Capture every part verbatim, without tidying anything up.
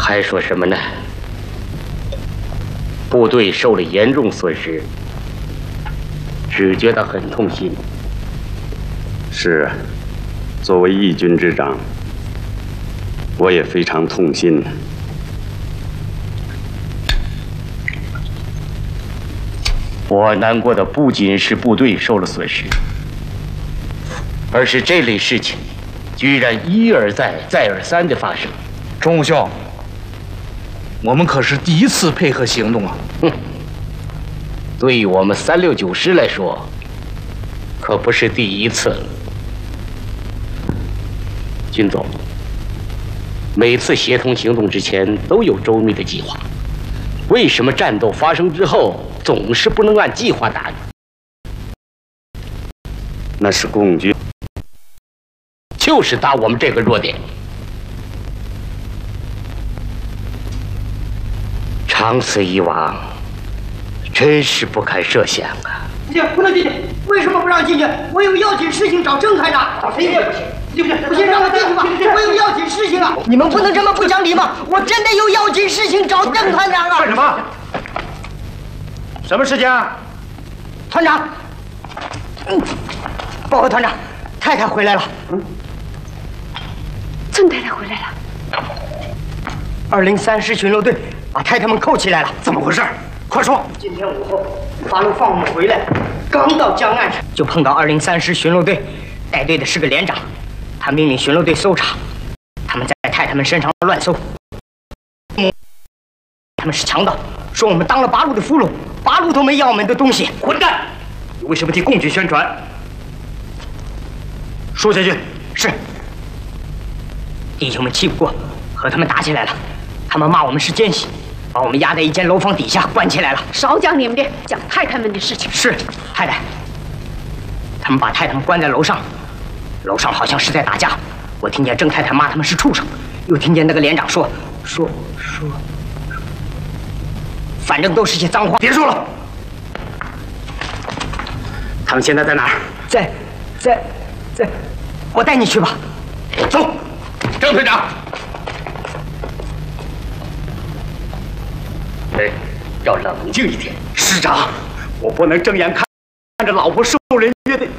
还说什么呢？部队受了严重损失，只觉得很痛心。 是啊，作为义军之长，我也非常痛心。 我难过的不仅是部队受了损失，而是这类事情居然一而再、再而三的发生。 钟武兄，我们可是第一次配合行动啊！ 哼，对于我们三六九师来说，可不是第一次了。军总，每次协同行动之前都有周密的计划，为什么战斗发生之后总是不能按计划打？ 那是共军， 就是打我们这个弱点。长此以往，真是不堪设想啊！ 不行，不能进去！为什么不让进去？我有要紧事情找郑台长。找谁也不行，对不对？不行，让我进去吧！我有要紧事情啊！你们不能这么不讲理吗？我真的有要紧事情找郑团长啊！ 干什么？什么事情啊？ 团长，嗯，报告团长，太太回来了。嗯， 郑太太回来了。 二零三师巡逻队把太太们扣起来了， 怎么回事？快说！ 今天午后，八路放我们回来，刚到江岸上，就碰到二零三师巡逻队，带队的是个连长，他命令巡逻队搜查，他们在太太们身上乱搜，他们是强盗，说我们当了八路的俘虏，八路都没要我们的东西， 混蛋！你为什么替共军宣传？说下去。 是。弟兄们气不过，和他们打起来了，他们骂我们是奸细。把我们压在一间楼房底下关起来了。 少讲你们的，讲太太们的事情。 是，太太。他们把太太们关在楼上，楼上好像是在打架。我听见郑太太骂他们是畜生，又听见那个连长说说说，反正都是些脏话。 别说了。他们现在在哪儿？ 在，在，在。我带你去吧。 走，郑队长。 哎，要冷静一点。 师长，我不能睁眼看看着老婆受人虐待。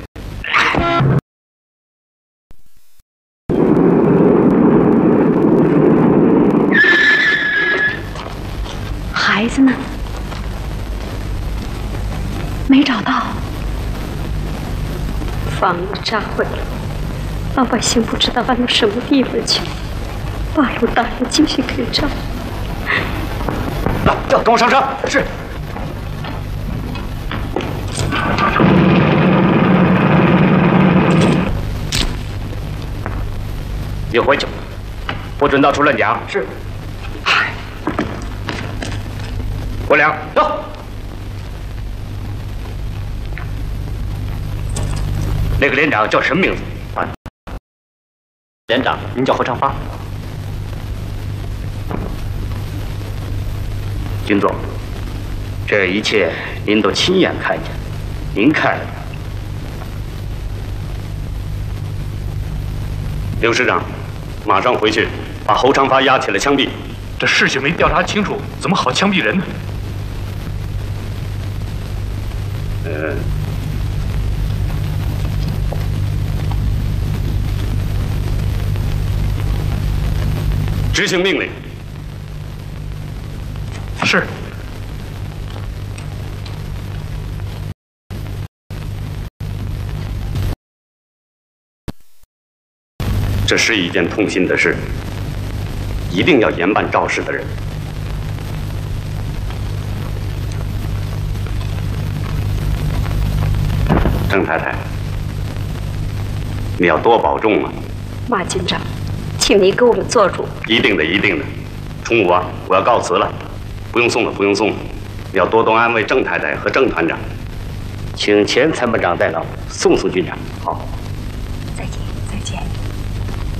孩子呢？没找到。房子炸毁了，老百姓不知道搬到什么地方去。八路大人继续开战。 来，跟我上车。是。 你回去，不准到处乱讲。 是。 嗨，国良， 走。 那个连长叫什么名字？啊，连长，您叫何长发。军总，这一切您都亲眼看见，您看。 刘师长，马上回去把侯长发押起来枪毙。 这事情没调查清楚，怎么好枪毙人呢？ 呃，执行命令。 是。 这是一件痛心的事，一定要严办肇事的人。郑太太，你要多保重啊！ 马军长，请您给我们做主。 一定的，一定的。崇武啊，我要告辞了。不用送了，不用送了。你要多多安慰郑太太和郑团长。 请前参谋长代劳，送送军长。